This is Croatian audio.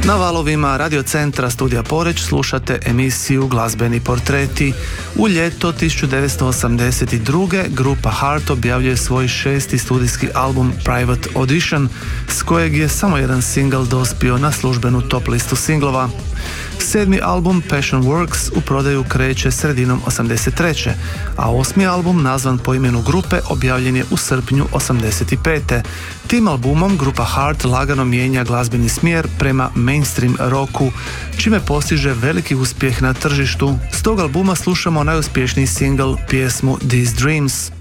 Na valovima Radio Centra Studija Poreč slušate emisiju Glazbeni portreti. U ljeto 1982. grupa Heart objavljuje svoj 6. studijski album Private Audition, s kojeg je samo jedan singl dospio na službenu top listu singlova. 7. album Passion Works u prodaju kreće sredinom 83. a 8. album, nazvan po imenu grupe, objavljen je u srpnju 85. Tim albumom grupa Heart lagano mijenja glazbeni smjer prema mainstream rocku, čime postiže veliki uspjeh na tržištu. S tog albuma slušamo najuspješniji singl, pjesmu These Dreams.